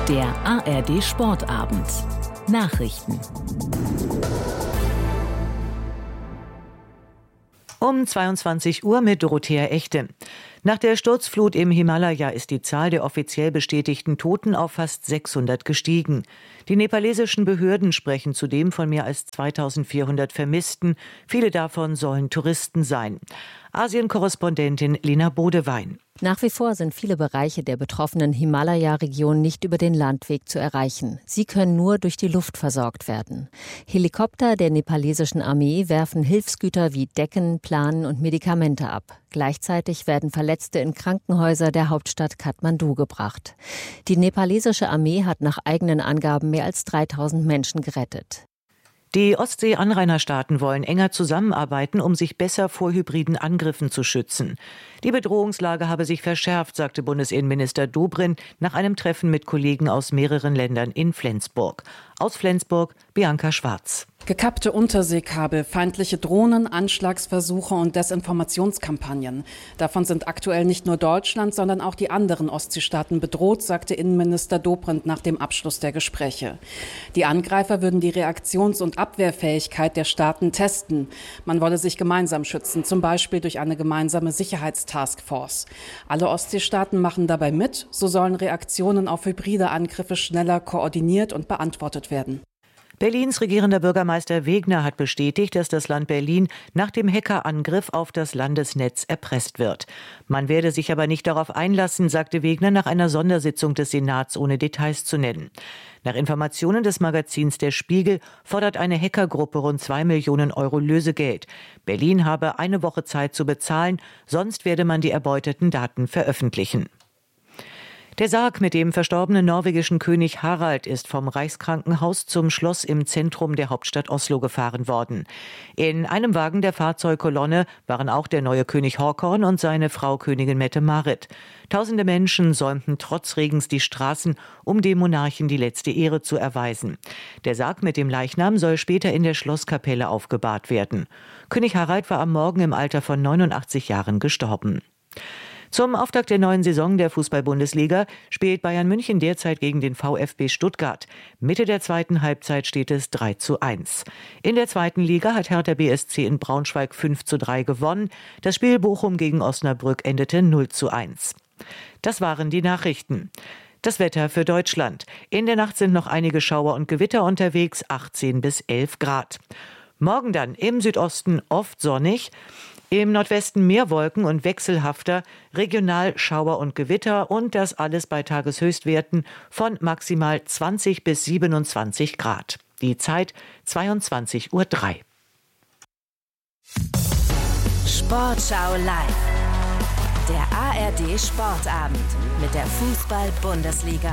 Der ARD Sportabend. Nachrichten. Um 22 Uhr mit Dorothea Echte. Nach der Sturzflut im Himalaya ist die Zahl der offiziell bestätigten Toten auf fast 600 gestiegen. Die nepalesischen Behörden sprechen zudem von mehr als 2400 Vermissten. Viele davon sollen Touristen sein. Asien-Korrespondentin Lena Bodewein. Nach wie vor sind viele Bereiche der betroffenen Himalaya-Region nicht über den Landweg zu erreichen. Sie können nur durch die Luft versorgt werden. Helikopter der nepalesischen Armee werfen Hilfsgüter wie Decken, Planen und Medikamente ab. Gleichzeitig werden Verletzte in Krankenhäuser der Hauptstadt Kathmandu gebracht. Die nepalesische Armee hat nach eigenen Angaben mehr als 3000 Menschen gerettet. Die Ostsee-Anrainerstaaten wollen enger zusammenarbeiten, um sich besser vor hybriden Angriffen zu schützen. Die Bedrohungslage habe sich verschärft, sagte Bundesinnenminister Dobrindt nach einem Treffen mit Kollegen aus mehreren Ländern in Flensburg. Aus Flensburg Bianca Schwarz. Gekappte Unterseekabel, feindliche Drohnen, Anschlagsversuche und Desinformationskampagnen. Davon sind aktuell nicht nur Deutschland, sondern auch die anderen Ostseestaaten bedroht, sagte Innenminister Dobrindt nach dem Abschluss der Gespräche. Die Angreifer würden die Reaktions- und Abwehrfähigkeit der Staaten testen. Man wolle sich gemeinsam schützen, zum Beispiel durch eine gemeinsame Sicherheitstaskforce. Alle Ostseestaaten machen dabei mit, so sollen Reaktionen auf hybride Angriffe schneller koordiniert und beantwortet werden. Berlins regierender Bürgermeister Wegner hat bestätigt, dass das Land Berlin nach dem Hackerangriff auf das Landesnetz erpresst wird. Man werde sich aber nicht darauf einlassen, sagte Wegner nach einer Sondersitzung des Senats, ohne Details zu nennen. Nach Informationen des Magazins Der Spiegel fordert eine Hackergruppe rund 2 Millionen Euro Lösegeld. Berlin habe eine Woche Zeit zu bezahlen, sonst werde man die erbeuteten Daten veröffentlichen. Der Sarg mit dem verstorbenen norwegischen König Harald ist vom Reichskrankenhaus zum Schloss im Zentrum der Hauptstadt Oslo gefahren worden. In einem Wagen der Fahrzeugkolonne waren auch der neue König Håkon und seine Frau Königin Mette-Marit. Tausende Menschen säumten trotz Regens die Straßen, um dem Monarchen die letzte Ehre zu erweisen. Der Sarg mit dem Leichnam soll später in der Schlosskapelle aufgebahrt werden. König Harald war am Morgen im Alter von 89 Jahren gestorben. Zum Auftakt der neuen Saison der Fußball-Bundesliga spielt Bayern München derzeit gegen den VfB Stuttgart. Mitte der zweiten Halbzeit steht es 3:1. In der zweiten Liga hat Hertha BSC in Braunschweig 5:3 gewonnen. Das Spiel Bochum gegen Osnabrück endete 0:1. Das waren die Nachrichten. Das Wetter für Deutschland. In der Nacht sind noch einige Schauer und Gewitter unterwegs, 18 bis 11 Grad. Morgen dann im Südosten oft sonnig. Im Nordwesten mehr Wolken und wechselhafter, regional Schauer und Gewitter und das alles bei Tageshöchstwerten von maximal 20 bis 27 Grad. Die Zeit 22:03 Uhr. Sportschau live. Der ARD Sportabend mit der Fußball-Bundesliga.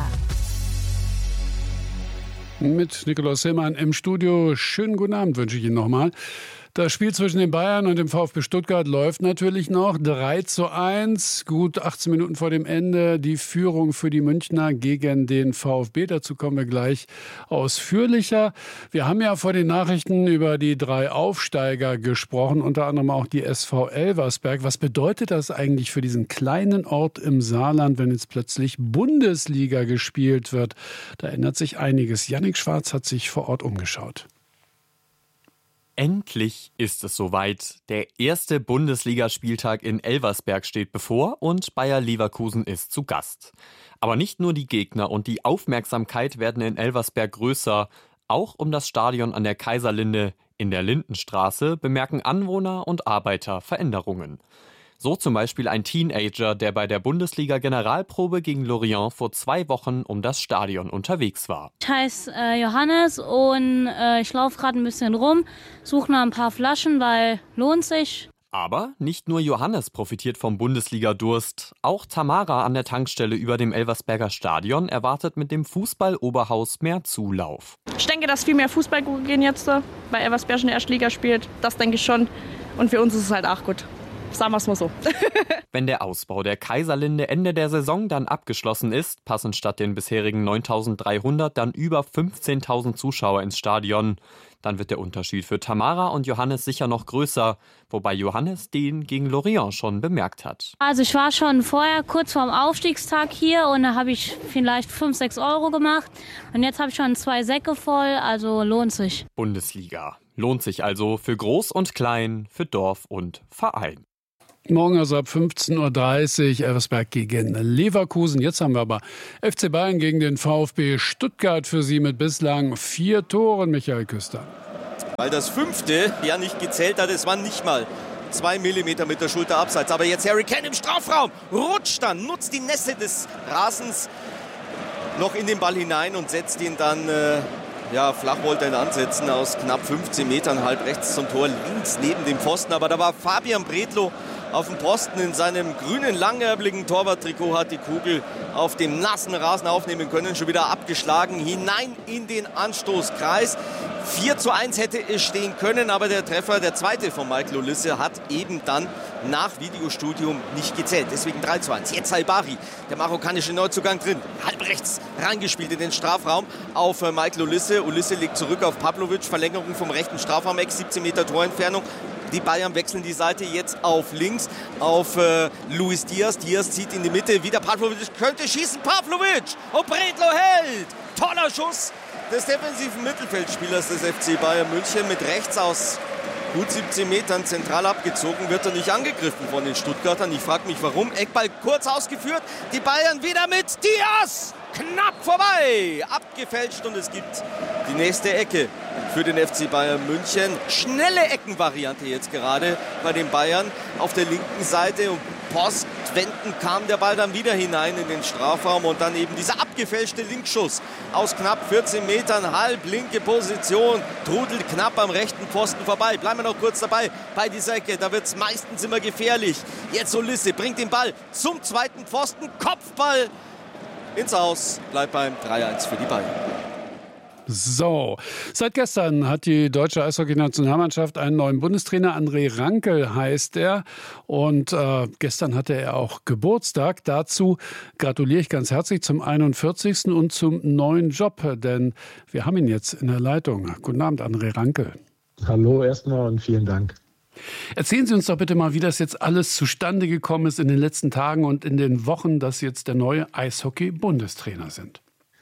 Mit Nikolaus Hillmann im Studio. Schönen guten Abend wünsche ich Ihnen nochmal. Das Spiel zwischen den Bayern und dem VfB Stuttgart läuft natürlich noch. 3:1, gut 18 Minuten vor dem Ende. Die Führung für die Münchner gegen den VfB. Dazu kommen wir gleich ausführlicher. Wir haben ja vor den Nachrichten über die 3 Aufsteiger gesprochen, unter anderem auch die SV Elversberg. Was bedeutet das eigentlich für diesen kleinen Ort im Saarland, wenn jetzt plötzlich Bundesliga gespielt wird? Da ändert sich einiges. Jannik Schwarz hat sich vor Ort umgeschaut. Endlich ist es soweit. Der erste Bundesligaspieltag in Elversberg steht bevor und Bayer Leverkusen ist zu Gast. Aber nicht nur die Gegner und die Aufmerksamkeit werden in Elversberg größer. Auch um das Stadion an der Kaiserlinde in der Lindenstraße bemerken Anwohner und Arbeiter Veränderungen. So zum Beispiel ein Teenager, der bei der Bundesliga-Generalprobe gegen Lorient vor 2 Wochen um das Stadion unterwegs war. Ich heiße Johannes und ich laufe gerade ein bisschen rum, suche nach ein paar Flaschen, weil lohnt sich. Aber nicht nur Johannes profitiert vom Bundesliga-Durst. Auch Tamara an der Tankstelle über dem Elversberger Stadion erwartet mit dem Fußball-Oberhaus mehr Zulauf. Ich denke, dass viel mehr Fußball gehen jetzt, weil Elversberg in der Erstliga spielt. Das denke ich schon. Und für uns ist es halt auch gut. sagen wir es mal so. Wenn der Ausbau der Kaiserlinde Ende der Saison dann abgeschlossen ist, passen statt den bisherigen 9.300 dann über 15.000 Zuschauer ins Stadion. Dann wird der Unterschied für Tamara und Johannes sicher noch größer, wobei Johannes den gegen Lorient schon bemerkt hat. Also ich war schon vorher kurz vorm Aufstiegstag hier und da habe ich vielleicht 5-6 Euro gemacht. Und jetzt habe ich schon 2 Säcke voll, also lohnt sich. Bundesliga. Lohnt sich also für Groß und Klein, für Dorf und Verein. Morgen also ab 15.30 Uhr Elversberg gegen Leverkusen. Jetzt haben wir aber FC Bayern gegen den VfB Stuttgart für Sie mit bislang 4 Toren. Michael Küster. Weil das 5. ja nicht gezählt hat, es waren nicht mal 2 Millimeter mit der Schulter abseits. Aber jetzt Harry Kane im Strafraum, rutscht dann, nutzt die Nässe des Rasens noch in den Ball hinein und setzt ihn dann, flach wollte er ihn ansetzen, aus knapp 15 Metern halb rechts zum Tor, links neben dem Pfosten. Aber da war Fabian Bredlow auf dem Posten in seinem grünen, langärmeligen Torwarttrikot, hat die Kugel auf dem nassen Rasen aufnehmen können, schon wieder abgeschlagen, hinein in den Anstoßkreis. 4:1 hätte es stehen können, aber der Treffer, der zweite von Michael Olise, hat eben dann nach Videostudium nicht gezählt. Deswegen 3:1. Jetzt Halbari, der marokkanische Neuzugang drin, halb rechts reingespielt in den Strafraum auf Michael Olise. Olise legt zurück auf Pavlovic, Verlängerung vom rechten Strafraum-Eck, 17 Meter Torentfernung. Die Bayern wechseln die Seite jetzt auf links, auf Luis Diaz. Diaz zieht in die Mitte, wieder Pavlovic, könnte schießen, Pavlovic! Und Bredlow hält! Toller Schuss des defensiven Mittelfeldspielers des FC Bayern München mit rechts aus gut 17 Metern zentral abgezogen, wird er nicht angegriffen von den Stuttgartern. Ich frage mich warum. Eckball kurz ausgeführt, die Bayern wieder mit Diaz! Knapp vorbei, abgefälscht und es gibt die nächste Ecke für den FC Bayern München. Schnelle Eckenvariante jetzt gerade bei den Bayern auf der linken Seite und postwendend kam der Ball dann wieder hinein in den Strafraum und dann eben dieser abgefälschte Linkschuss aus knapp 14 Metern, halb linke Position, trudelt knapp am rechten Pfosten vorbei. Bleiben wir noch kurz dabei bei dieser Ecke, da wird es meistens immer gefährlich. Jetzt Olise bringt den Ball zum zweiten Pfosten, Kopfball ins Aus, bleibt beim 3:1 für die Bayern. So, seit gestern hat die deutsche Eishockey-Nationalmannschaft einen neuen Bundestrainer. André Rankel heißt er. Und gestern hatte er auch Geburtstag. Dazu gratuliere ich ganz herzlich zum 41. und zum neuen Job. Denn wir haben ihn jetzt in der Leitung. Guten Abend, André Rankel. Hallo erstmal und vielen Dank. Erzählen Sie uns doch bitte mal, wie das jetzt alles zustande gekommen ist in den letzten Tagen und in den Wochen, dass Sie jetzt der neue Eishockey-Bundestrainer sind.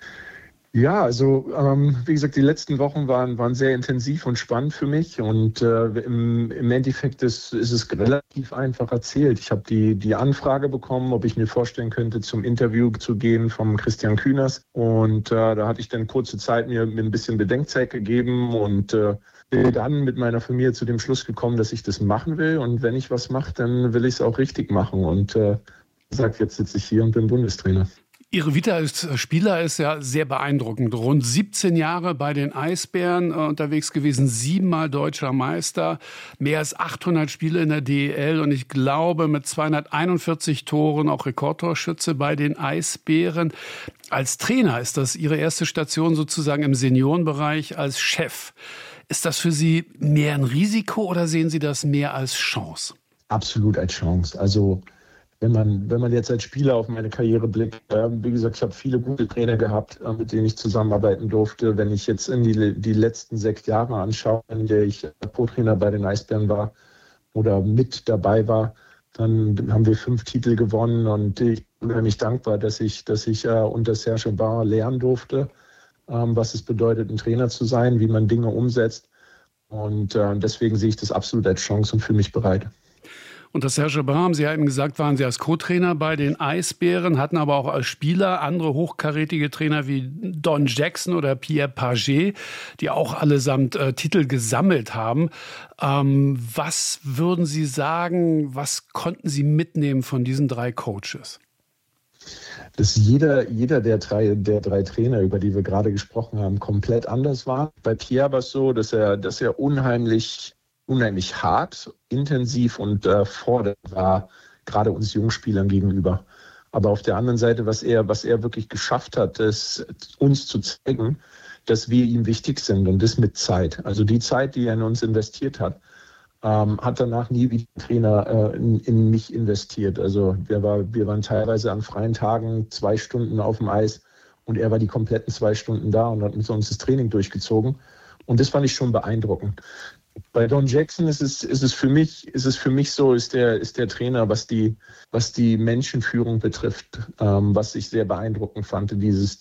Ja, also wie gesagt, die letzten Wochen waren sehr intensiv und spannend für mich und im Endeffekt ist es relativ einfach erzählt. Ich habe die Anfrage bekommen, ob ich mir vorstellen könnte, zum Interview zu gehen vom Christian Kühners und da hatte ich dann kurze Zeit mir ein bisschen Bedenkzeit gegeben und bin dann mit meiner Familie zu dem Schluss gekommen, dass ich das machen will und wenn ich was mache, dann will ich es auch richtig machen und jetzt sitze ich hier und bin Bundestrainer. Ihre Vita als Spieler ist ja sehr beeindruckend. Rund 17 Jahre bei den Eisbären unterwegs gewesen, 7-mal deutscher Meister, mehr als 800 Spiele in der DEL und ich glaube mit 241 Toren auch Rekordtorschütze bei den Eisbären. Als Trainer ist das Ihre erste Station sozusagen im Seniorenbereich als Chef. Ist das für Sie mehr ein Risiko oder sehen Sie das mehr als Chance? Absolut als Chance. Also wenn man jetzt als Spieler auf meine Karriere blickt, wie gesagt, ich habe viele gute Trainer gehabt, mit denen ich zusammenarbeiten durfte. Wenn ich jetzt in die letzten 6 Jahre anschaue, in der ich Co-Trainer bei den Eisbären war oder mit dabei war, dann haben wir 5 Titel gewonnen und ich bin unheimlich dankbar, dass ich unter Serge Barr lernen durfte, was es bedeutet, ein Trainer zu sein, wie man Dinge umsetzt. Und deswegen sehe ich das absolut als Chance und fühle mich bereit. Und das Serge Barr, haben Sie ja eben gesagt, waren Sie als Co-Trainer bei den Eisbären, hatten aber auch als Spieler andere hochkarätige Trainer wie Don Jackson oder Pierre Pagé, die auch allesamt Titel gesammelt haben. Was würden Sie sagen, was konnten Sie mitnehmen von diesen 3 Coaches? Dass jeder der drei Trainer, über die wir gerade gesprochen haben, komplett anders war. Bei Pierre war es so, dass er unheimlich hart, intensiv und fordernd war, gerade uns Jungspielern gegenüber. Aber auf der anderen Seite, was er wirklich geschafft hat, ist uns zu zeigen, dass wir ihm wichtig sind und das mit Zeit. Also die Zeit, die er in uns investiert hat, hat danach nie wieder ein Trainer in mich investiert. Also wir waren teilweise an freien Tagen 2 Stunden auf dem Eis und er war die kompletten 2 Stunden da und hat mit uns das Training durchgezogen. Und das fand ich schon beeindruckend. Bei Don Jackson ist es für mich so, ist der Trainer, was die Menschenführung betrifft, was ich sehr beeindruckend fand,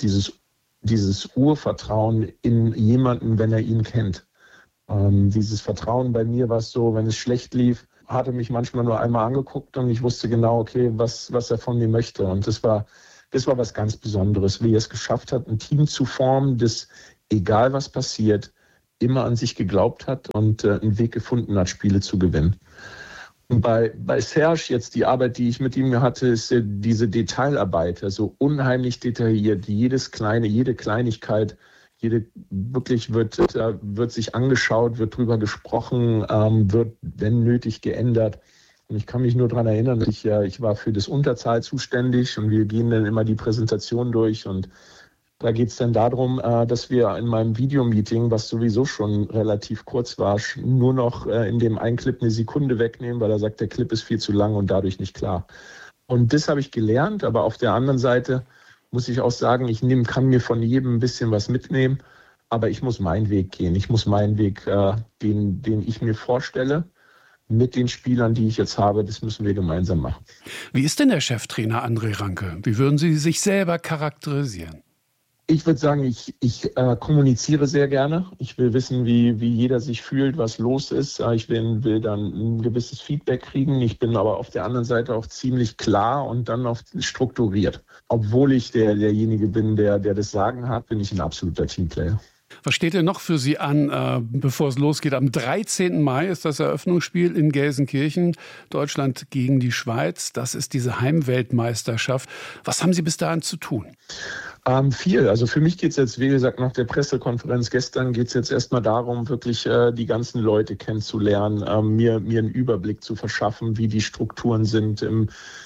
dieses Urvertrauen in jemanden, wenn er ihn kennt. Dieses Vertrauen bei mir war es so, wenn es schlecht lief, hat er mich manchmal nur einmal angeguckt und ich wusste genau, okay, was er von mir möchte. Und das war was ganz Besonderes, wie er es geschafft hat, ein Team zu formen, das, egal was passiert, immer an sich geglaubt hat und einen Weg gefunden hat, Spiele zu gewinnen. Und bei Serge jetzt die Arbeit, die ich mit ihm hatte, ist diese Detailarbeit, also unheimlich detailliert, jede Kleinigkeit, wirklich wird sich angeschaut, wird drüber gesprochen, wird, wenn nötig, geändert. Und ich kann mich nur daran erinnern, ich war für das Unterzahl zuständig und wir gehen dann immer die Präsentation durch und da geht es dann darum, dass wir in meinem Videomeeting, was sowieso schon relativ kurz war, nur noch in dem einen Clip 1 Sekunde wegnehmen, weil er sagt, der Clip ist viel zu lang und dadurch nicht klar. Und das habe ich gelernt, aber auf der anderen Seite muss ich auch sagen, kann mir von jedem ein bisschen was mitnehmen, aber ich muss meinen Weg gehen. Ich muss meinen Weg, den ich mir vorstelle, mit den Spielern, die ich jetzt habe, das müssen wir gemeinsam machen. Wie ist denn der Cheftrainer André Ranke? Wie würden Sie sich selber charakterisieren? Ich würde sagen, ich kommuniziere sehr gerne. Ich will wissen, wie jeder sich fühlt, was los ist. Ich will dann ein gewisses Feedback kriegen. Ich bin aber auf der anderen Seite auch ziemlich klar und dann auch strukturiert. Obwohl ich derjenige bin, der das Sagen hat, bin ich ein absoluter Teamplayer. Was steht denn noch für Sie an, bevor es losgeht? Am 13. Mai ist das Eröffnungsspiel in Gelsenkirchen, Deutschland gegen die Schweiz. Das ist diese Heimweltmeisterschaft. Was haben Sie bis dahin zu tun? Viel. Also für mich geht es jetzt, wie gesagt, nach der Pressekonferenz gestern geht es jetzt erstmal darum, wirklich die ganzen Leute kennenzulernen, mir einen Überblick zu verschaffen, wie die Strukturen sind im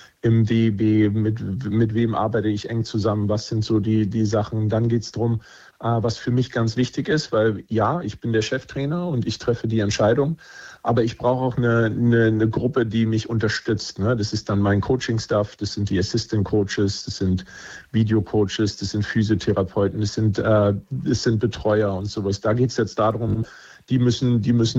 DEB, mit wem arbeite ich eng zusammen, was sind so die Sachen. Dann geht es darum, was für mich ganz wichtig ist, weil ja, ich bin der Cheftrainer und ich treffe die Entscheidung, aber ich brauche auch eine Gruppe, die mich unterstützt. Ne? Das ist dann mein Coaching-Staff, das sind die Assistant-Coaches, das sind Video-Coaches, das sind Physiotherapeuten, das sind Betreuer und sowas. Da geht es jetzt darum, da müssen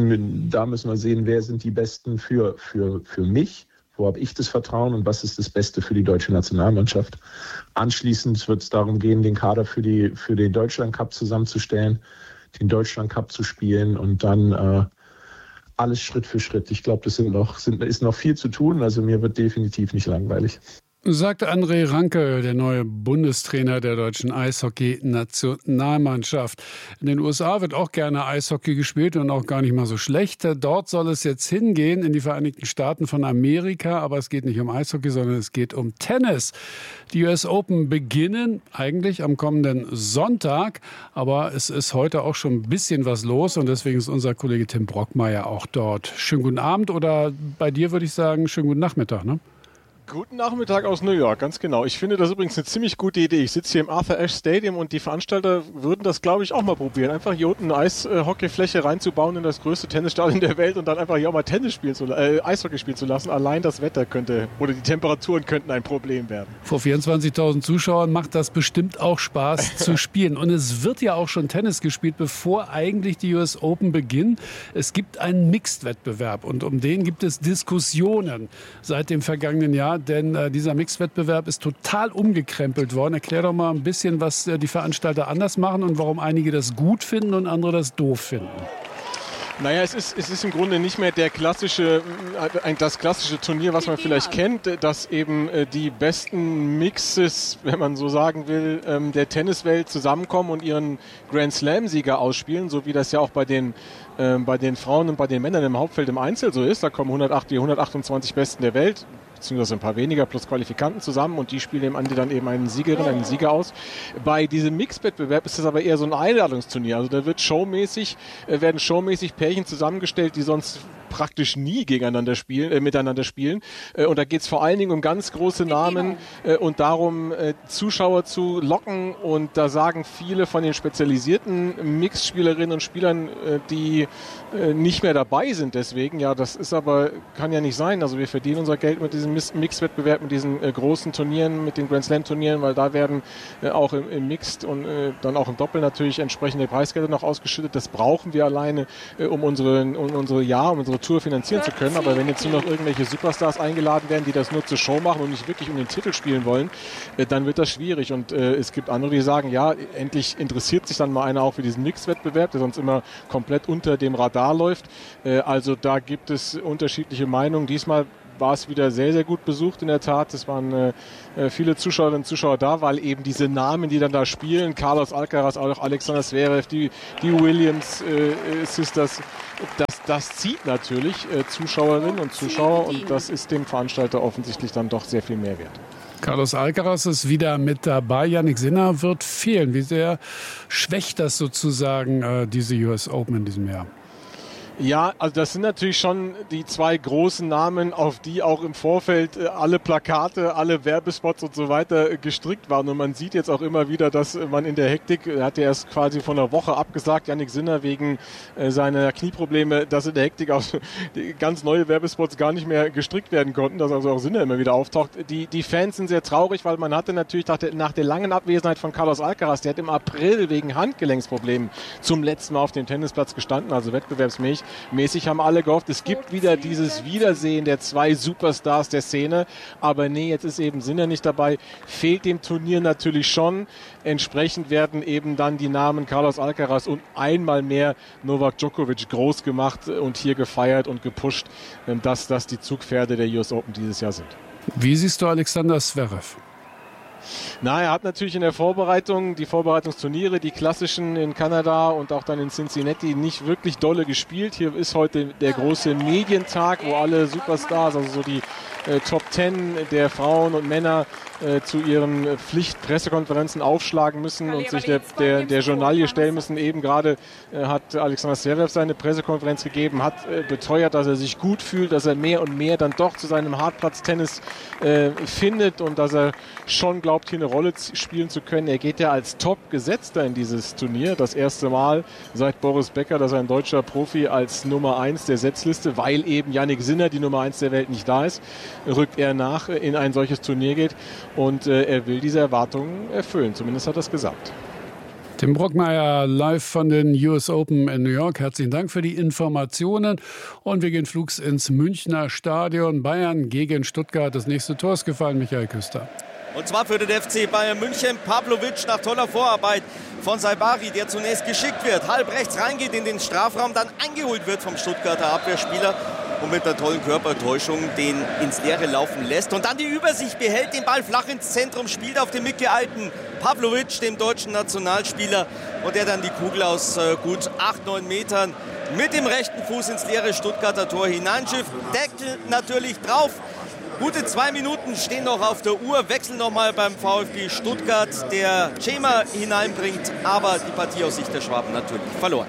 wir sehen, wer sind die Besten für mich. Wo habe ich das Vertrauen und was ist das Beste für die deutsche Nationalmannschaft? Anschließend wird es darum gehen, den Kader für den Deutschland-Cup zusammenzustellen, den Deutschland-Cup zu spielen und dann alles Schritt für Schritt. Ich glaube, ist noch viel zu tun, also mir wird definitiv nicht langweilig. Sagte André Ranke, der neue Bundestrainer der deutschen Eishockey-Nationalmannschaft. In den USA wird auch gerne Eishockey gespielt und auch gar nicht mal so schlecht. Dort soll es jetzt hingehen, in die Vereinigten Staaten von Amerika. Aber es geht nicht um Eishockey, sondern es geht um Tennis. Die US Open beginnen eigentlich am kommenden Sonntag. Aber es ist heute auch schon ein bisschen was los. Und deswegen ist unser Kollege Tim Brockmeier auch dort. Schönen guten Abend oder bei dir würde ich sagen, schönen guten Nachmittag, ne? Guten Nachmittag aus New York, ganz genau. Ich finde das übrigens eine ziemlich gute Idee. Ich sitze hier im Arthur Ashe Stadium und die Veranstalter würden das, glaube ich, auch mal probieren. Einfach hier unten eine Eishockeyfläche reinzubauen in das größte Tennisstadion der Welt und dann einfach hier auch mal Eishockey spielen zu lassen. Allein das Wetter oder die Temperaturen könnten ein Problem werden. Vor 24.000 Zuschauern macht das bestimmt auch Spaß zu spielen. Und es wird ja auch schon Tennis gespielt, bevor eigentlich die US Open beginnen. Es gibt einen Mixed-Wettbewerb und um den gibt es Diskussionen seit dem vergangenen Jahr. Denn dieser Mixed-Wettbewerb ist total umgekrempelt worden. Erklär doch mal ein bisschen, was die Veranstalter anders machen und warum einige das gut finden und andere das doof finden. Naja, es ist im Grunde nicht mehr das klassische Turnier, was man vielleicht kennt, dass eben die besten Mixes, wenn man so sagen will, der Tenniswelt zusammenkommen und ihren Grand Slam-Sieger ausspielen, so wie das ja auch bei den Frauen und bei den Männern im Hauptfeld im Einzel so ist. Da kommen die 128 Besten der Welt, beziehungsweise ein paar weniger plus Qualifikanten zusammen und die spielen am Ende dann eben einen Sieger aus. Bei diesem Mixed-Wettbewerb ist das aber eher so ein Einladungsturnier. Also da werden showmäßig Pärchen zusammengestellt, die sonst praktisch nie miteinander spielen. Und da geht es vor allen Dingen um ganz große Namen und darum, Zuschauer zu locken. Und da sagen viele von den spezialisierten Mixspielerinnen und Spielern, die nicht mehr dabei sind deswegen. Ja, das ist aber, kann ja nicht sein. Also wir verdienen unser Geld mit diesem Mixwettbewerb, mit diesen großen Turnieren, mit den Grand Slam Turnieren, weil da werden auch im Mixed und dann auch im Doppel natürlich entsprechende Preisgelder noch ausgeschüttet. Das brauchen wir alleine, um unsere Tour finanzieren zu können. Aber wenn jetzt nur noch irgendwelche Superstars eingeladen werden, die das nur zur Show machen und nicht wirklich um den Titel spielen wollen, dann wird das schwierig. Und es gibt andere, die sagen, ja, endlich interessiert sich dann mal einer auch für diesen Mixwettbewerb, der sonst immer komplett unter dem Radar läuft. Also da gibt es unterschiedliche Meinungen. Diesmal war es wieder sehr, sehr gut besucht in der Tat. Es waren viele Zuschauerinnen und Zuschauer da, weil eben diese Namen, die dann da spielen, Carlos Alcaraz, auch Alexander Zverev, die Williams Sisters, das zieht natürlich Zuschauerinnen und Zuschauer und das ist dem Veranstalter offensichtlich dann doch sehr viel mehr wert. Carlos Alcaraz ist wieder mit dabei. Jannik Sinner wird fehlen. Wie sehr schwächt das sozusagen diese US Open in diesem Jahr? Ja, also das sind natürlich schon die zwei großen Namen, auf die auch im Vorfeld alle Plakate, alle Werbespots und so weiter gestrickt waren. Und man sieht jetzt auch immer wieder, dass man in der Hektik, er hat ja erst quasi vor einer Woche abgesagt, Jannik Sinner wegen seiner Knieprobleme, dass in der Hektik auch ganz neue Werbespots gar nicht mehr gestrickt werden konnten, dass also auch Sinner immer wieder auftaucht. Die Fans sind sehr traurig, weil man hatte natürlich nach der langen Abwesenheit von Carlos Alcaraz, der hat im April wegen Handgelenksproblemen zum letzten Mal auf dem Tennisplatz gestanden, also wettbewerbsmäßig haben alle gehofft, es gibt wieder dieses Wiedersehen der zwei Superstars der Szene, aber nee, jetzt ist eben Sinner nicht dabei, fehlt dem Turnier natürlich schon. Entsprechend werden eben dann die Namen Carlos Alcaraz und einmal mehr Novak Djokovic groß gemacht und hier gefeiert und gepusht, dass das die Zugpferde der US Open dieses Jahr sind. Wie siehst du Alexander Zverev? Na, er hat natürlich in der Vorbereitung, die Vorbereitungsturniere, die klassischen in Kanada und auch dann in Cincinnati nicht wirklich dolle gespielt. Hier ist heute der große Medientag, wo alle Superstars, also so die Top 10 der Frauen und Männer zu ihren Pflichtpressekonferenzen aufschlagen müssen und sich der Journalie stellen müssen. Eben gerade hat Alexander Zverev seine Pressekonferenz gegeben, hat beteuert, dass er sich gut fühlt, dass er mehr und mehr dann doch zu seinem Hartplatztennis findet und dass er schon glaubt, hier eine Rolle spielen zu können. Er geht ja als Top-Gesetzter in dieses Turnier. Das erste Mal seit Boris Becker, dass ein deutscher Profi als Nummer 1 der Setzliste, weil eben Jannik Sinner, die Nummer 1 der Welt, nicht da ist, rückt er nach in ein solches Turnier geht. Und er will diese Erwartungen erfüllen. Zumindest hat er es gesagt. Tim Brockmeier live von den US Open in New York. Herzlichen Dank für die Informationen. Und wir gehen flugs ins Münchner Stadion. Bayern gegen Stuttgart. Das nächste Tor ist gefallen, Michael Küster. Und zwar für den FC Bayern München. Pavlovic nach toller Vorarbeit von Saibari, der zunächst geschickt wird, halb rechts reingeht in den Strafraum, dann eingeholt wird vom Stuttgarter Abwehrspieler und mit einer tollen Körpertäuschung den ins Leere laufen lässt. Und dann die Übersicht behält, den Ball flach ins Zentrum, spielt auf den mitgeeilten Pavlovic, dem deutschen Nationalspieler. Und der dann die Kugel aus gut 8-9 Metern mit dem rechten Fuß ins leere Stuttgarter Tor hineinschifft. Deckel natürlich drauf. Gute 2 Minuten stehen noch auf der Uhr, wechseln nochmal beim VfB Stuttgart, der Cema hineinbringt, aber die Partie aus Sicht der Schwaben natürlich verloren.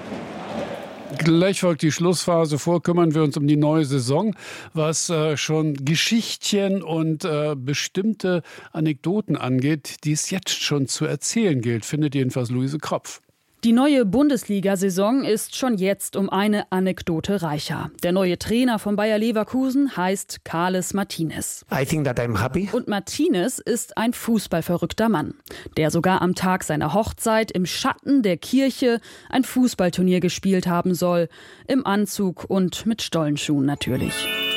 Gleich folgt die Schlussphase. Vor kümmern wir uns um die neue Saison, was schon Geschichtchen und bestimmte Anekdoten angeht, die es jetzt schon zu erzählen gilt, findet jedenfalls Luise Kropf. Die neue Bundesliga-Saison ist schon jetzt um eine Anekdote reicher. Der neue Trainer von Bayer Leverkusen heißt Carles Martinez. I think that I'm happy. Und Martinez ist ein fußballverrückter Mann, der sogar am Tag seiner Hochzeit im Schatten der Kirche ein Fußballturnier gespielt haben soll. Im Anzug und mit Stollenschuhen natürlich.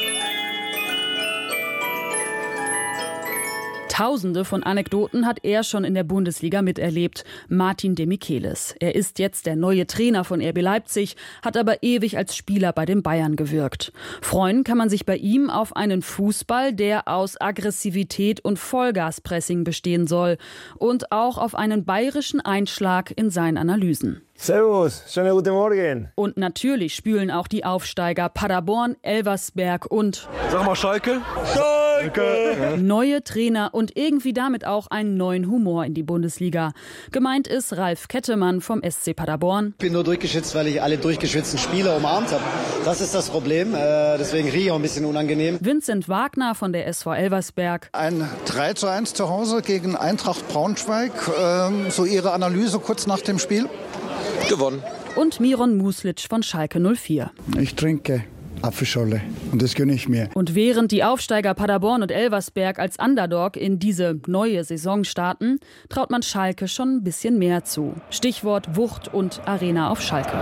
Tausende von Anekdoten hat er schon in der Bundesliga miterlebt. Martin de Michelis. Er ist jetzt der neue Trainer von RB Leipzig, hat aber ewig als Spieler bei den Bayern gewirkt. Freuen kann man sich bei ihm auf einen Fußball, der aus Aggressivität und Vollgaspressing bestehen soll. Und auch auf einen bayerischen Einschlag in seinen Analysen. Servus, schönen guten Morgen. Und natürlich spülen auch die Aufsteiger Paderborn, Elversberg und... Sag mal Schalke. Schalke! Neue Trainer und irgendwie damit auch einen neuen Humor in die Bundesliga. Gemeint ist Ralf Kettemann vom SC Paderborn. Ich bin nur durchgeschwitzt, weil ich alle durchgeschwitzten Spieler umarmt habe. Das ist das Problem. Deswegen rieche ich auch ein bisschen unangenehm. Vincent Wagner von der SV Elversberg. Ein 3:1 zu Hause gegen Eintracht Braunschweig. So Ihre Analyse kurz nach dem Spiel? Gewonnen. Und Miron Muslitsch von Schalke 04. Ich trinke Apfelschorle und das gönne ich mir. Und während die Aufsteiger Paderborn und Elversberg als Underdog in diese neue Saison starten, traut man Schalke schon ein bisschen mehr zu. Stichwort Wucht und Arena auf Schalke.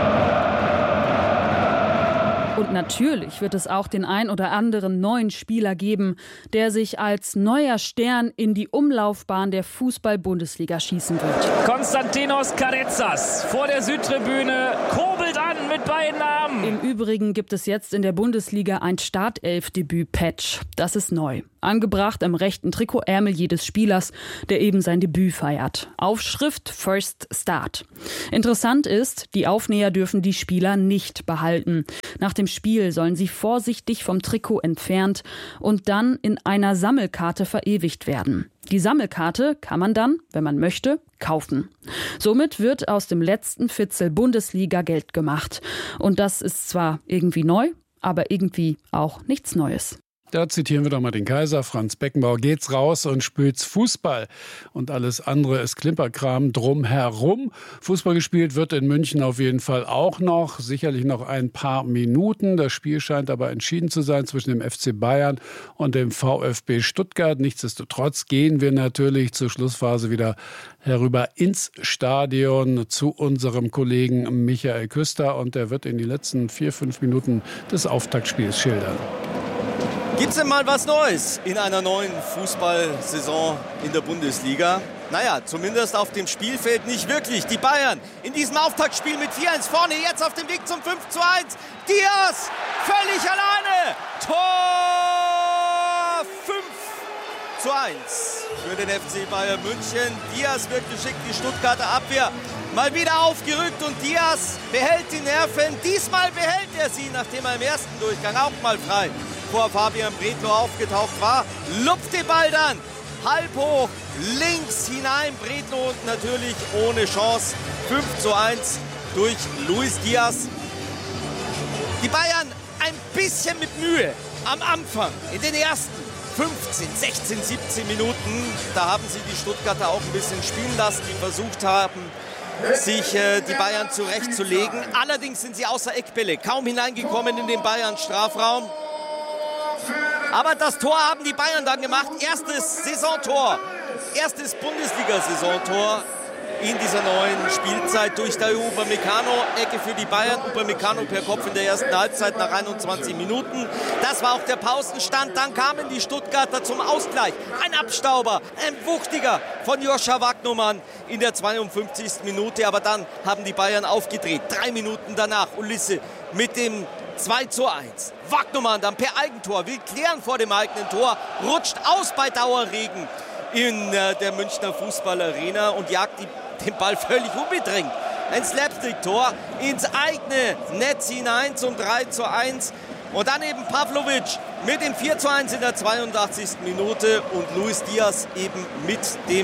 Und natürlich wird es auch den ein oder anderen neuen Spieler geben, der sich als neuer Stern in die Umlaufbahn der Fußball-Bundesliga schießen wird. Konstantinos Karezas vor der Südtribüne kurbelt an mit beiden Armen. Im Übrigen gibt es jetzt in der Bundesliga ein Startelf-Debüt-Patch. Das ist neu. Angebracht am rechten Trikotärmel jedes Spielers, der eben sein Debüt feiert. Aufschrift First Start. Interessant ist, die Aufnäher dürfen die Spieler nicht behalten. Nach dem Spiel sollen sie vorsichtig vom Trikot entfernt und dann in einer Sammelkarte verewigt werden. Die Sammelkarte kann man dann, wenn man möchte, kaufen. Somit wird aus dem letzten Fitzel Bundesliga Geld gemacht. Und das ist zwar irgendwie neu, aber irgendwie auch nichts Neues. Da zitieren wir doch mal den Kaiser, Franz Beckenbauer. Geht's raus und spielt's Fußball. Und alles andere ist Klimperkram drumherum. Fußball gespielt wird in München auf jeden Fall auch noch. Sicherlich noch ein paar Minuten. Das Spiel scheint aber entschieden zu sein zwischen dem FC Bayern und dem VfB Stuttgart. Nichtsdestotrotz gehen wir natürlich zur Schlussphase wieder herüber ins Stadion zu unserem Kollegen Michael Küster. Und der wird in die letzten 4-5 Minuten des Auftaktspiels schildern. Gibt's denn mal was Neues in einer neuen Fußballsaison in der Bundesliga? Naja, zumindest auf dem Spielfeld nicht wirklich. Die Bayern in diesem Auftaktspiel mit 4-1 vorne, jetzt auf dem Weg zum 5:1. Diaz völlig alleine. Tor 5:1 für den FC Bayern München. Diaz wird geschickt, die Stuttgarter Abwehr mal wieder aufgerückt und Diaz behält die Nerven. Diesmal behält er sie, nachdem er im ersten Durchgang auch mal frei vor Fabian Bredlow aufgetaucht war. Lupft den Ball dann halb hoch, links hinein. Bredlow natürlich ohne Chance. 5:1 durch Luis Diaz. Die Bayern ein bisschen mit Mühe am Anfang, in den ersten 15, 16, 17 Minuten. Da haben sie die Stuttgarter auch ein bisschen spielen lassen, die versucht haben, sich die Bayern zurechtzulegen. Allerdings sind sie außer Eckbälle kaum hineingekommen in den Bayern-Strafraum. Aber das Tor haben die Bayern dann gemacht. Erstes Saisontor, erstes Bundesliga-Saisontor in dieser neuen Spielzeit durch Dayot Upamecano. Ecke für die Bayern. Upamecano per Kopf in der ersten Halbzeit nach 21 Minuten. Das war auch der Pausenstand. Dann kamen die Stuttgarter zum Ausgleich. Ein Abstauber, ein wuchtiger von Joscha Wagnumann in der 52. Minute. Aber dann haben die Bayern aufgedreht. 3 Minuten danach Ulisse mit dem 2:1. Wagnumann dann per Eigentor, will klären vor dem eigenen Tor, rutscht aus bei Dauerregen in der Münchner Fußballarena und jagt den Ball völlig unbedrängt. Ein Slapstick-Tor ins eigene Netz hinein zum 3:1. Und dann eben Pavlovic mit dem 4:1 in der 82. Minute und Luis Diaz eben mit dem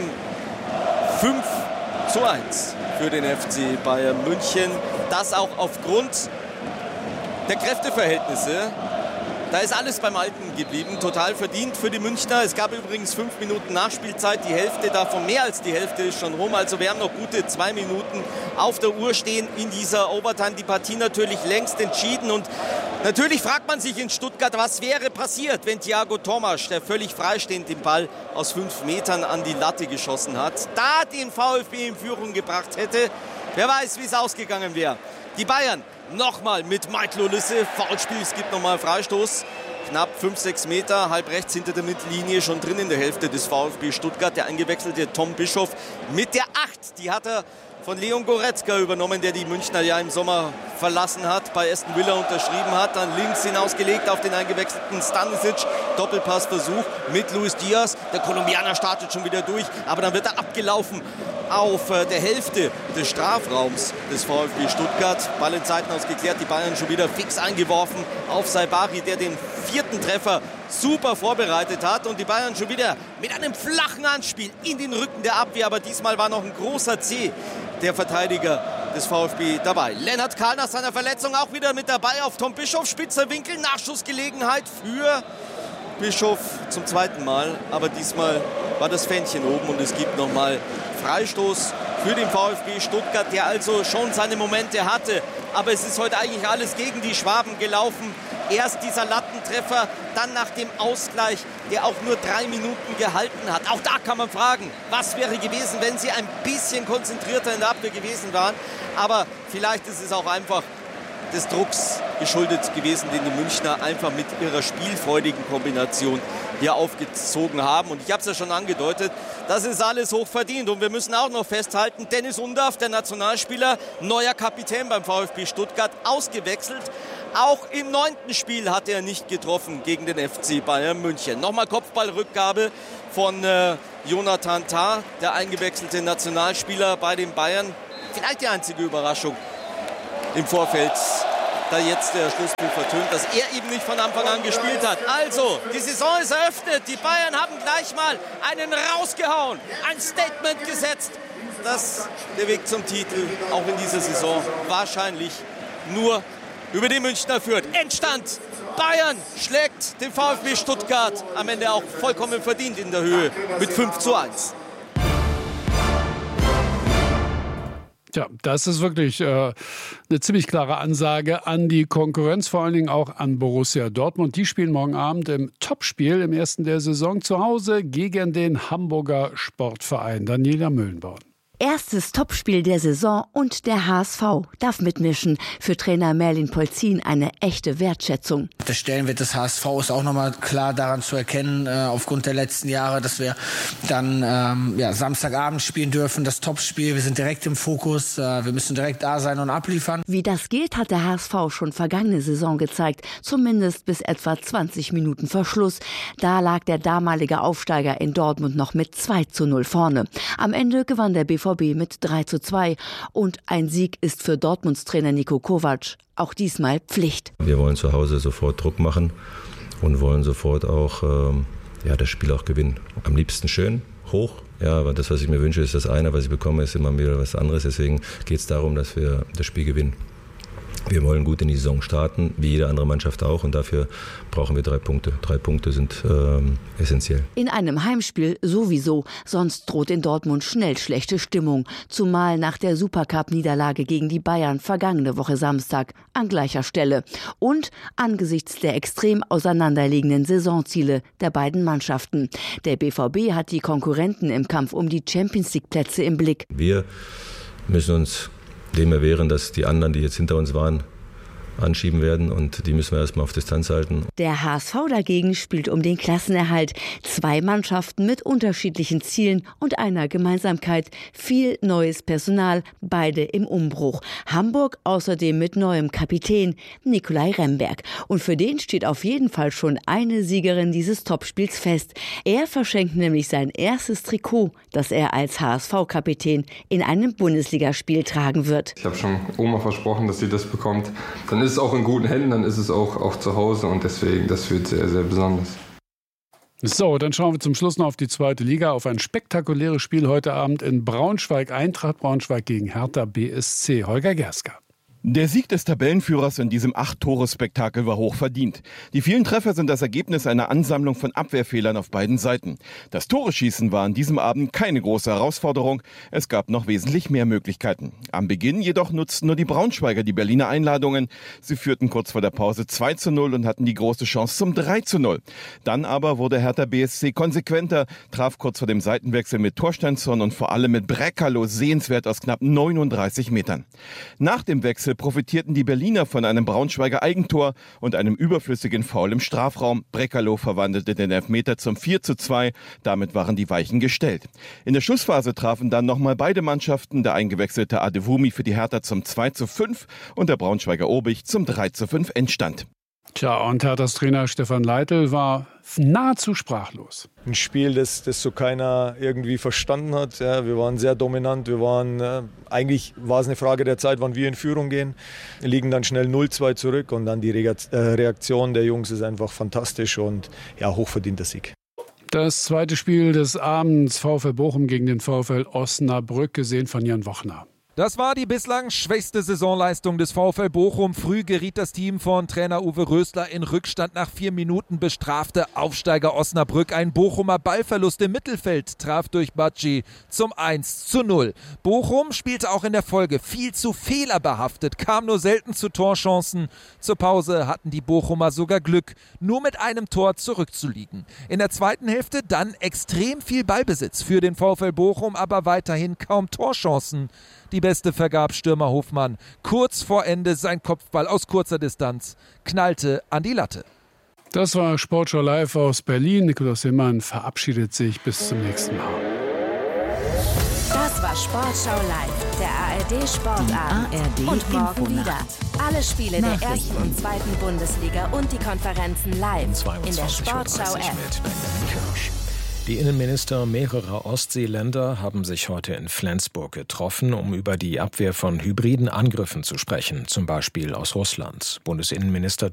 5:1 für den FC Bayern München. Das auch aufgrund der Kräfteverhältnisse. Da ist alles beim Alten geblieben, total verdient für die Münchner. Es gab übrigens 5 Minuten Nachspielzeit, die Hälfte davon, mehr als die Hälfte ist schon rum. Also wir haben noch gute 2 Minuten auf der Uhr stehen in dieser Overtime. Die Partie natürlich längst entschieden und natürlich fragt man sich in Stuttgart, was wäre passiert, wenn Thiago Tomasch, der völlig freistehend den Ball aus 5 Metern an die Latte geschossen hat, da den VfB in Führung gebracht hätte. Wer weiß, wie es ausgegangen wäre. Die Bayern nochmal mit Michael Ulisse. Foulspiel, es gibt nochmal Freistoß. Knapp 5-6 Meter, halb rechts hinter der Mittellinie, schon drin in der Hälfte des VfB Stuttgart. Der eingewechselte Tom Bischoff mit der 8. Die hat er von Leon Goretzka übernommen, der die Münchner ja im Sommer verlassen hat, bei Aston Villa unterschrieben hat. Dann links hinausgelegt auf den eingewechselten Stanisic. Doppelpassversuch mit Luis Diaz. Der Kolumbianer startet schon wieder durch, aber dann wird er abgelaufen auf der Hälfte des Strafraums des VfB Stuttgart. Ball in Seiten ausgeklärt, die Bayern schon wieder fix eingeworfen auf Saibari, der den 4. Treffer super vorbereitet hat. Und die Bayern schon wieder mit einem flachen Anspiel in den Rücken der Abwehr. Aber diesmal war noch ein großer Zeh der Verteidiger des VfB dabei. Lennart Kahl nach seiner Verletzung auch wieder mit dabei auf Tom Bischof. Spitzer Winkel, Nachschussgelegenheit für Bischof zum zweiten Mal. Aber diesmal war das Fähnchen oben und es gibt nochmal Freistoß für den VfB Stuttgart, der also schon seine Momente hatte. Aber es ist heute eigentlich alles gegen die Schwaben gelaufen. Erst dieser Lattentreffer, dann nach dem Ausgleich, der auch nur 3 Minuten gehalten hat. Auch da kann man fragen, was wäre gewesen, wenn sie ein bisschen konzentrierter in der Abwehr gewesen waren. Aber vielleicht ist es auch einfach des Drucks geschuldet gewesen, den die Münchner einfach mit ihrer spielfreudigen Kombination hier aufgezogen haben. Und ich habe es ja schon angedeutet, das ist alles hochverdient. Und wir müssen auch noch festhalten, Dennis Undaff, der Nationalspieler, neuer Kapitän beim VfB Stuttgart, ausgewechselt. Auch im 9. Spiel hat er nicht getroffen gegen den FC Bayern München. Nochmal Kopfballrückgabe von Jonathan Tah, der eingewechselte Nationalspieler bei den Bayern. Vielleicht die einzige Überraschung im Vorfeld, da jetzt der Schlusspfiff vertönt, dass er eben nicht von Anfang an gespielt hat. Also, die Saison ist eröffnet. Die Bayern haben gleich mal einen rausgehauen, ein Statement gesetzt, dass der Weg zum Titel auch in dieser Saison wahrscheinlich nur über die Münchner führt. Endstand: Bayern schlägt den VfB Stuttgart am Ende auch vollkommen verdient in der Höhe mit 5:1. Ja, das ist wirklich eine ziemlich klare Ansage an die Konkurrenz, vor allen Dingen auch an Borussia Dortmund. Die spielen morgen Abend im Topspiel im ersten der Saison zu Hause gegen den Hamburger Sportverein. Daniela Möllenborn. Erstes Topspiel der Saison und der HSV darf mitmischen. Für Trainer Merlin Polzin eine echte Wertschätzung. Der Stellenwert des HSV ist auch nochmal klar daran zu erkennen, aufgrund der letzten Jahre, dass wir dann Samstagabend spielen dürfen, das Topspiel. Wir sind direkt im Fokus, wir müssen direkt da sein und abliefern. Wie das geht, hat der HSV schon vergangene Saison gezeigt, zumindest bis etwa 20 Minuten vor Schluss. Da lag der damalige Aufsteiger in Dortmund noch mit 2:0 vorne. Am Ende gewann der BVB mit 3:2 und ein Sieg ist für Dortmunds Trainer Niko Kovac auch diesmal Pflicht. Wir wollen zu Hause sofort Druck machen und wollen sofort auch das Spiel auch gewinnen. Am liebsten schön, hoch. Ja, aber das, was ich mir wünsche, ist das eine, was ich bekomme, ist immer wieder was anderes. Deswegen geht es darum, dass wir das Spiel gewinnen. Wir wollen gut in die Saison starten, wie jede andere Mannschaft auch. Und dafür brauchen wir 3 Punkte. 3 Punkte sind essentiell. In einem Heimspiel sowieso. Sonst droht in Dortmund schnell schlechte Stimmung. Zumal nach der Supercup-Niederlage gegen die Bayern vergangene Woche Samstag an gleicher Stelle. Und angesichts der extrem auseinanderliegenden Saisonziele der beiden Mannschaften. Der BVB hat die Konkurrenten im Kampf um die Champions-League-Plätze im Blick. Wir müssen uns dem erwehren, dass die anderen, die jetzt hinter uns waren, anschieben werden und die müssen wir erstmal auf Distanz halten. Der HSV dagegen spielt um den Klassenerhalt. 2 Mannschaften mit unterschiedlichen Zielen und einer Gemeinsamkeit. Viel neues Personal, beide im Umbruch. Hamburg außerdem mit neuem Kapitän, Nikolai Remberg. Und für den steht auf jeden Fall schon eine Siegerin dieses Topspiels fest. Er verschenkt nämlich sein erstes Trikot, das er als HSV-Kapitän in einem Bundesligaspiel tragen wird. Ich habe schon Oma versprochen, dass sie das bekommt. Dann ist es auch in guten Händen, dann ist es auch zu Hause und deswegen, das wird sehr, sehr besonders. So, dann schauen wir zum Schluss noch auf die 2. Liga, auf ein spektakuläres Spiel heute Abend in Braunschweig. Eintracht Braunschweig gegen Hertha BSC. Holger Gerska. Der Sieg des Tabellenführers in diesem 8-Tore-Spektakel war hoch verdient. Die vielen Treffer sind das Ergebnis einer Ansammlung von Abwehrfehlern auf beiden Seiten. Das Tore-Schießen war an diesem Abend keine große Herausforderung. Es gab noch wesentlich mehr Möglichkeiten. Am Beginn jedoch nutzten nur die Braunschweiger die Berliner Einladungen. Sie führten kurz vor der Pause 2:0 und hatten die große Chance zum 3:0. Dann aber wurde Hertha BSC konsequenter, traf kurz vor dem Seitenwechsel mit Torsteinsson und vor allem mit Brekalo sehenswert aus knapp 39 Metern. Nach dem Wechsel profitierten die Berliner von einem Braunschweiger Eigentor und einem überflüssigen Foul im Strafraum. Brekalo verwandelte den Elfmeter zum 4:2. Damit waren die Weichen gestellt. In der Schlussphase trafen dann nochmal beide Mannschaften. Der eingewechselte Adewumi für die Hertha zum 2:5 und der Braunschweiger Obich zum 3:5 Endstand. Tja, und Herthas Trainer Stefan Leitl war nahezu sprachlos. Ein Spiel, das so keiner irgendwie verstanden hat. Ja, wir waren sehr dominant. Eigentlich war es eine Frage der Zeit, wann wir in Führung gehen. Wir liegen dann schnell 0-2 zurück und dann die Reaktion der Jungs ist einfach fantastisch und ja, hochverdienter Sieg. Das zweite Spiel des Abends, VfL Bochum gegen den VfL Osnabrück, gesehen von Jan Wochner. Das war die bislang schwächste Saisonleistung des VfL Bochum. Früh geriet das Team von Trainer Uwe Rösler in Rückstand. Nach 4 Minuten bestrafte Aufsteiger Osnabrück ein Bochumer Ballverlust im Mittelfeld, traf durch Badji zum 1:0. Bochum spielte auch in der Folge viel zu fehlerbehaftet, kam nur selten zu Torchancen. Zur Pause hatten die Bochumer sogar Glück, nur mit einem Tor zurückzuliegen. In der zweiten Hälfte dann extrem viel Ballbesitz für den VfL Bochum, aber weiterhin kaum Torchancen. Die Beste vergab Stürmer Hofmann. Kurz vor Ende sein Kopfball aus kurzer Distanz knallte an die Latte. Das war Sportschau Live aus Berlin. Nikolaus Hillmann verabschiedet sich bis zum nächsten Mal. Das war Sportschau Live, der ARD Sportabend. ARD und morgen Infonacht. wieder. Alle Spiele der ersten und zweiten Bundesliga und die Konferenzen live in der Sportschau-App. Die Innenminister mehrerer Ostseeländer haben sich heute in Flensburg getroffen, um über die Abwehr von hybriden Angriffen zu sprechen, zum Beispiel aus Russland. Bundesinnenminister